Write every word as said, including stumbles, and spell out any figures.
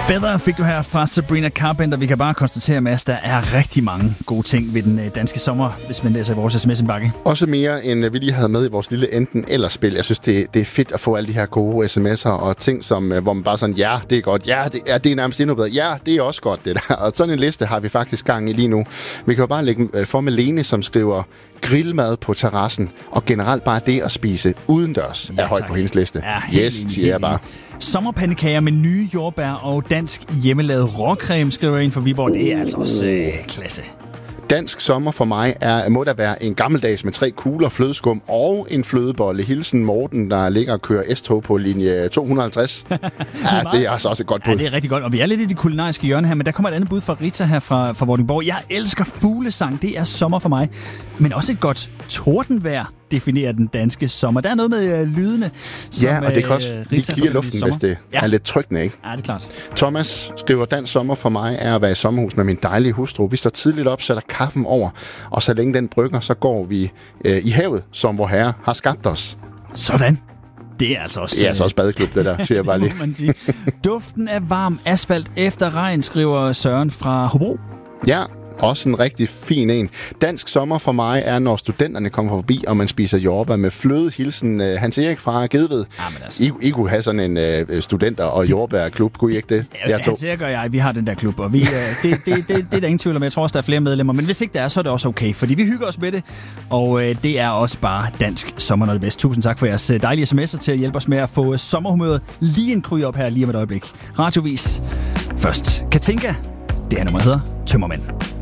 Feather fik du her fra Sabrina Carpenter. Vi kan bare konstatere, Mads, der er rigtig mange gode ting ved den danske sommer, hvis man læser vores sms-indbakke. Også mere, end vi lige havde med i vores lille enten-eller-spil. Jeg synes, det, det er fedt at få alle de her gode sms'er og ting, som, hvor man bare sådan, ja, det er godt, ja, det er, det er nærmest endnu bedre, ja, det er også godt, det der. Og sådan en liste har vi faktisk gang i lige nu. Vi kan jo bare lægge for med Lene, som skriver grillmad på terrassen, og generelt bare det at spise udendørs ja, er højt på hendes liste. Ja, yes, enig, siger jeg bare. Sommerpandekager med nye jordbær og dansk hjemmelavet råcreme, skriver jeg ind for Viborg. Det er altså også øh, klasse. Dansk sommer for mig er, må der være en gammeldags med tre kugler, flødeskum og en flødebolle. Hilsen Morten, der ligger og kører S-tog på linje to hundrede og halvtreds. Ja, det er altså også et godt bud. Ja, det er rigtig godt. Og vi er lidt i det kulinariske hjørne her, men der kommer et andet bud fra Rita her fra, fra Vordingborg. Jeg elsker fuglesang. Det er sommer for mig. Men også et godt tordenvejr definerer den danske sommer. Der er noget med øh, lydene, som ja, og det kan også øh, lige klire luften, hvis det ja. er lidt trykkende, ikke? Ja, det er klart. Thomas skriver, dansk sommer for mig er at være i sommerhus med min dejlige hustru. Vi står tidligt op, sætter kaffen over, og så længe den brygger, så går vi øh, i havet, som vor herre har skabt os. Sådan. Det er altså også... Det er altså også badeklub, det der, siger jeg bare lige. Man sige. Duften af varm asfalt efter regn, skriver Søren fra Hobro. Ja, også en rigtig fin en. Dansk sommer for mig er, når studenterne kommer forbi, og man spiser jordbær med fløde. Hilsen uh, Hans Erik fra Gedved. Ja, altså. I, I kunne have sådan en uh, studenter- og jordbærklub, kunne I ikke det? Ja, Hans Erik og jeg, vi har den der klub, og vi, uh, det, det, det, det er der ingen tvivl om. Jeg tror også, der er flere medlemmer, men hvis ikke der er, så er det også okay, fordi vi hygger os med det, og uh, det er også bare dansk sommer, når det bedste. Tusind tak for jeres dejlige sms'er til at hjælpe os med at få sommerhumøret lige en kryg op her lige om et øjeblik. Radiovis. Først Katinka. Det her nummer hedder Tømmermænd.